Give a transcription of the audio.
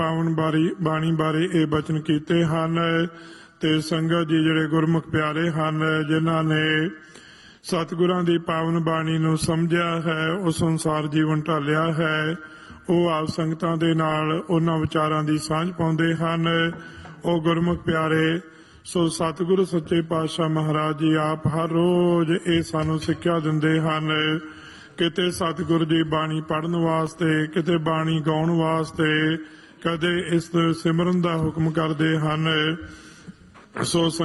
ਪਾਵਨ ਬਾਣੀ ਬਾਰੇ ਇਹ ਬਚਨ ਕੀਤੇ ਹਨ ਤੇ ਸੰਗਤ ਜੀ ਜਿਹੜੇ ਗੁਰਮੁਖ ਪਿਆਰੇ ਹਨ ਜਿਨ੍ਹਾਂ ਨੇ ਸਤਿਗੁਰਾਂ ਦੀ ਪਾਵਨ ਬਾਣੀ ਨੂੰ ਸਮਝਿਆ ਹੈ, ਉਸ ਅਨੁਸਾਰ ਜੀਵਨ ਢਾਲਿਆ ਹੈ, ਉਹ ਆਪ ਸੰਗਤਾਂ ਦੇ ਨਾਲ ਉਹਨਾਂ ਵਿਚਾਰਾਂ ਦੀ ਸਾਂਝ ਪਾਉਂਦੇ ਹਨ। ਉਹ ਗੁਰਮੁਖ ਪਿਆਰੇ ਸੋ ਸਤਿਗੁਰੂ ਸੱਚੇ ਪਾਤਸ਼ਾਹ ਮਹਾਰਾਜ ਜੀ ਆਪ ਹਰ ਰੋਜ਼ ਇਹ ਸਾਨੂੰ ਸਿੱਖਿਆ ਦਿੰਦੇ ਹਨ। ਕਿਤੇ ਸਤਿਗੁਰੂ ਦੀ ਬਾਣੀ ਪੜ੍ਹਨ ਵਾਸਤੇ, ਕਿਤੇ ਬਾਣੀ ਗਾਉਣ ਵਾਸਤੇ, ਕਦੇ ਇਸ ਸਿਮਰਨ ਦਾ ਹੁਕਮ ਕਰਦੇ ਹਨ। ਸੋ